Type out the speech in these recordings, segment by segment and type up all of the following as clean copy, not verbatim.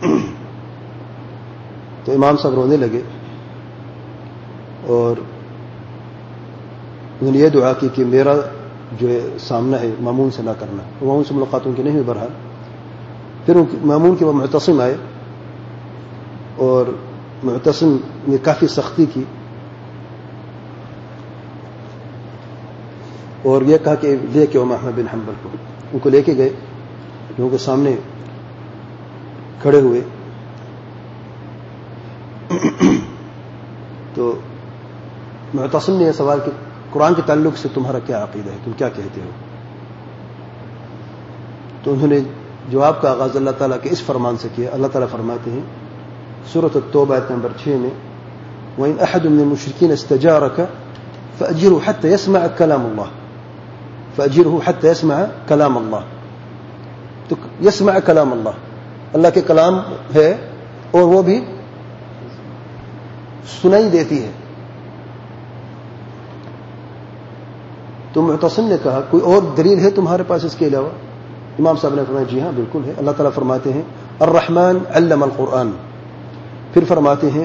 تو امام صاحب رونے لگے اور انہوں نے یہ دعا کی کہ میرا جو سامنا ہے مامون سے نہ کرنا. مامون سے ملاقات ان کی نہیں ہوئی بہرحال. پھر مامون کے وہ معتصم آئے اور معتصم نے کافی سختی کی اور یہ کہا کہ لے کے احمد بن حنبل کو. ان کو لے کے گئے, لوگوں کے سامنے کھڑے ہوئے. تو معتصم نے یہ سوال کہ قرآن کے تعلق سے تمہارا کیا عقیدہ ہے, تم کیا کہتے ہو؟ تو انہوں نے جواب کا آغاز اللہ تعالیٰ کے اس فرمان سے کیا. اللہ تعالیٰ فرماتے ہیں سورۃ التوبہ آیت نمبر 6 میں وَإِنْ أَحَدٌ مِّنَ الْمُشْرِكِينَ اسْتَجَارَكَ فَأَجِرْهُ حَتَّى يَسْمَعَ كَلَامَ اللَّهِ فَأَجِرْهُ حَتَّى يَسْمَعَ كَلَامَ اللَّهِ. تو يسمع کلام اللہ کے کلام ہے اور وہ بھی سنائی دیتی ہے. تو معتصم نے کہا کوئی اور دلیل ہے تمہارے پاس اس کے علاوہ؟ امام صاحب نے فرمایا جی ہاں بالکل ہے. اللہ تعالیٰ فرماتے ہیں الرحمن علم القرآن. پھر فرماتے ہیں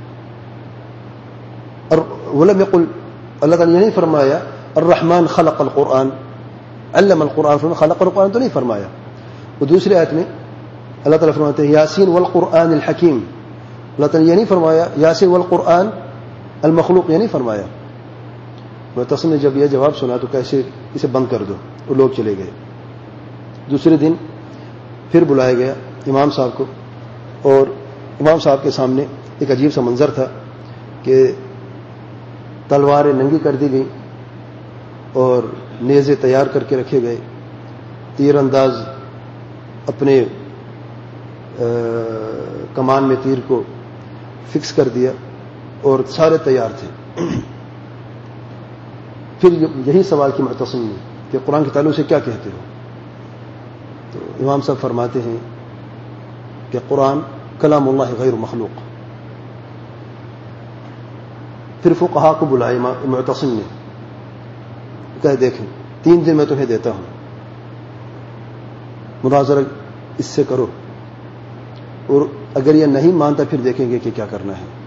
ولم يقل, اللہ تعالیٰ نے نہیں فرمایا الرحمن خلق القرآن علم القرآن, خلق القرآن تو نہیں فرمایا. وہ دوسری آیت میں اللہ تعالیٰ فرماتے ہیں یاسین والقرآن الحکیم. اللہ تعالیٰ نے یہ نہیں فرمایا یاسین والقرآن المخلوق, یہ نہیں فرمایا. معتصم نے جب یہ جواب سنا تو کیسے اسے بند کر دو, وہ لوگ چلے گئے. دوسرے دن پھر بلایا گیا امام صاحب کو اور امام صاحب کے سامنے ایک عجیب سا منظر تھا کہ تلواریں ننگی کر دی گئیں اور نیزے تیار کر کے رکھے گئے. تیر انداز اپنے کمان میں تیر کو فکس کر دیا اور سارے تیار تھے. پھر یہی سوال کی معتصم نے کہ قرآن کے تعلق سے کیا کہتے ہو؟ تو امام صاحب فرماتے ہیں کہ قرآن کلام اللہ غیر مخلوق. پھر فقہا کو بلائے معتصم نے, کہا دیکھیں 3 دن میں تمہیں دیتا ہوں, مناظرہ اس سے کرو, اور اگر یہ نہیں مانتا پھر دیکھیں گے کہ کیا کرنا ہے.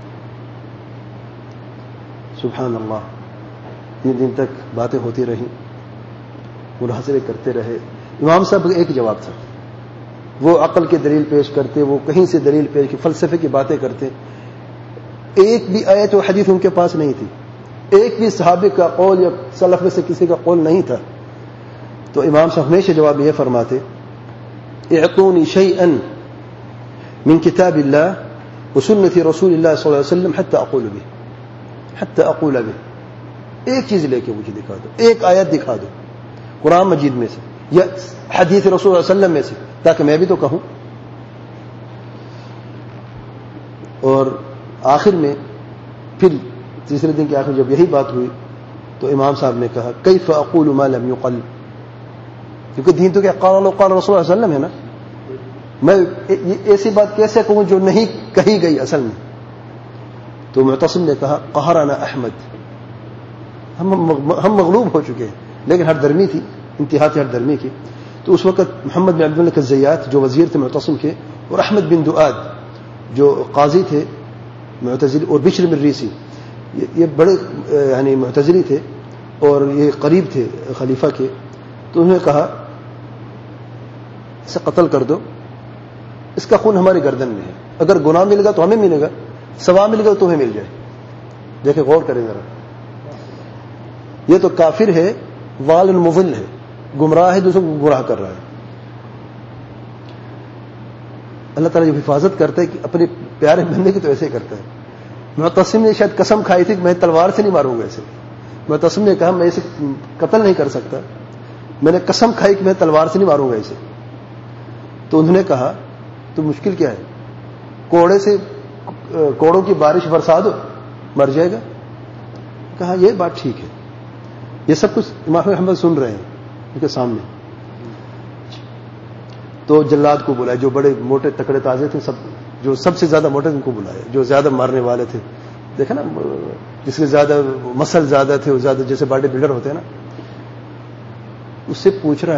سبحان اللہ. 3 دن تک باتیں ہوتی رہیں, مناظرے کرتے رہے. امام صاحب کا ایک جواب تھا, وہ عقل کی دلیل پیش کرتے, وہ کہیں سے دلیل پیش کی, فلسفے کی باتیں کرتے. ایک بھی آیت و حدیث ان کے پاس نہیں تھی, ایک بھی صحابہ کا قول یا سلف میں سے کسی کا قول نہیں تھا. تو امام صاحب ہمیشہ جواب یہ فرماتے اعطونی شیئا من کتاب اللہ وسنت رسول اللہ صلی اللہ علیہ وسلم حتی اقول به. ایک چیز لے کے مجھے دکھا دو, ایک آیت دکھا دو قرآن مجید میں سے یا حدیث رسول اللہ صلی اللہ علیہ وسلم میں سے, تاکہ میں بھی تو کہوں. اور آخر میں پھر تیسرے دن کے آخر جب یہی بات ہوئی تو امام صاحب نے کہا کیف اقول ما لم يقل, کیونکہ دین تو کیا قال اللہ قال رسول اللہ صلی اللہ علیہ وسلم ہے نا, میں ایسی بات کیسے کہوں جو نہیں کہی گئی اصل میں. تو معتصم نے کہا قہرنا احمد, ہم مغلوب ہو چکے ہیں. لیکن ہر درمی تھی, انتہا تھی ہر درمی کی. تو اس وقت محمد بن عبد الملک الزیات جو وزیر تھے معتصم کے, اور احمد بن دؤاد جو قاضی تھے معتزلی, اور بشر بن ریسی, یہ بڑے یعنی معتزلی تھے اور یہ قریب تھے خلیفہ کے. تو انہوں نے کہا اسے قتل کر دو, اس کا خون ہماری گردن میں ہے, اگر گناہ مل گا تو ہمیں ملے گا, ثواب مل گا تو تمہیں مل جائے. دیکھیں غور کریں ذرا, یہ تو کافر ہے, وال مضل ہے, گمراہ ہے, دوسروں کو گمراہ کر رہا ہے. اللہ تعالیٰ جب حفاظت کرتا ہے کہ اپنے پیارے بندے کی تو ایسے ہی کرتا ہے. معتصم نے شاید قسم کھائی تھی کہ میں تلوار سے نہیں ماروں گا اسے. معتصم نے کہا میں اسے قتل نہیں کر سکتا, میں نے قسم کھائی کہ میں تلوار سے نہیں ماروں گا اسے. تو انہوں نے کہا تو مشکل کیا ہے, کوڑے سے کوڑوں کی بارش برسا دو, مر جائے گا. کہا یہ بات ٹھیک ہے. یہ سب کچھ امام احمد سن رہے ہیں ان کے سامنے. تو جلاد کو بلایا, جو بڑے موٹے تکڑے تازے تھے, جو سب سے زیادہ موٹے ان کو بلایا, جو زیادہ مارنے والے تھے. دیکھا نا, جس کے زیادہ مسل زیادہ تھے, وہ زیادہ جیسے باڈی بلڈر ہوتے ہیں نا, اس سے پوچھ رہا ہے